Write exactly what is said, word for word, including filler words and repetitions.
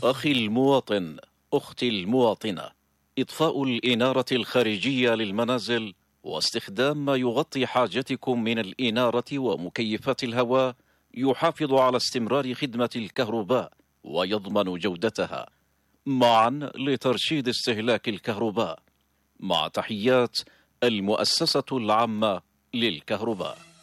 أخي المواطن، أختي المواطنة، إطفاء الإنارة الخارجية للمنازل واستخدام ما يغطي حاجتكم من الإنارة ومكيفات الهواء يحافظ على استمرار خدمة الكهرباء ويضمن جودتها، معا لترشيد استهلاك الكهرباء. مع تحيات المؤسسة العامة للكهرباء.